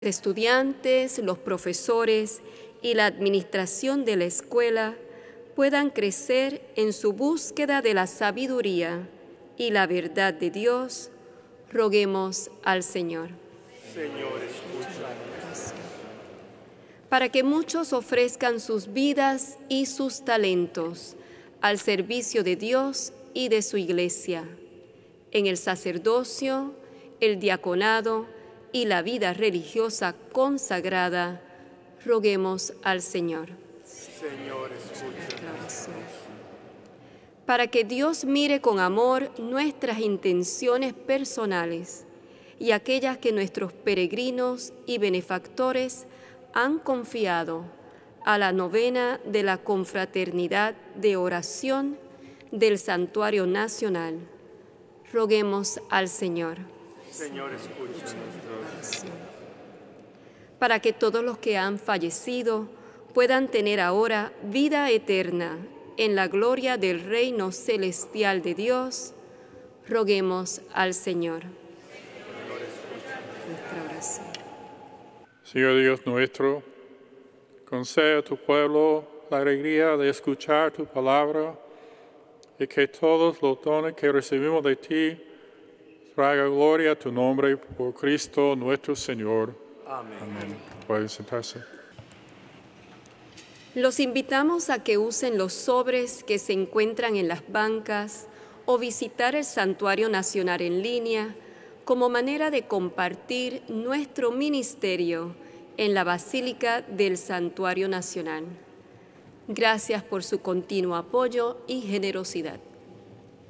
estudiantes, los profesores y la administración de la escuela puedan crecer en su búsqueda de la sabiduría y la verdad de Dios, roguemos al Señor. Señor, escúchanos. Para que muchos ofrezcan sus vidas y sus talentos al servicio de Dios y de su Iglesia, en el sacerdocio, el diaconado y la vida religiosa consagrada, roguemos al Señor. Señor, escúchanos. Para que Dios mire con amor nuestras intenciones personales y aquellas que nuestros peregrinos y benefactores han confiado a la novena de la Confraternidad de Oración del Santuario Nacional, roguemos al Señor. Señor, escúchanos. Para que todos los que han fallecido puedan tener ahora vida eterna en la gloria del reino celestial de Dios, roguemos al Señor. Nuestra oración. Señor Dios nuestro, concede a tu pueblo la alegría de escuchar tu palabra y que todos los dones que recibimos de ti traiga gloria a tu nombre por Cristo nuestro Señor. Amén. Pueden sentarse. Los invitamos a que usen los sobres que se encuentran en las bancas o visitar el Santuario Nacional en línea como manera de compartir nuestro ministerio en la Basílica del Santuario Nacional. Gracias por su continuo apoyo y generosidad.